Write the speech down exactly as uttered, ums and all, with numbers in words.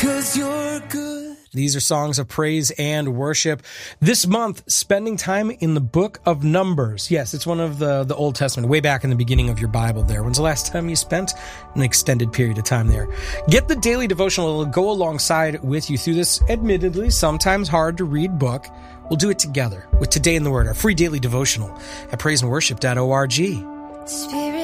'cause you're good. These are songs of praise and worship. This month, spending time in the book of Numbers. Yes, it's one of the, the Old Testament, way back in the beginning of your Bible there. When's the last time you spent an extended period of time there? Get the daily devotional. It'll go alongside with you through this, admittedly, sometimes hard to read book. We'll do it together with Today in the Word, our free daily devotional at praise and worship dot org. Spirit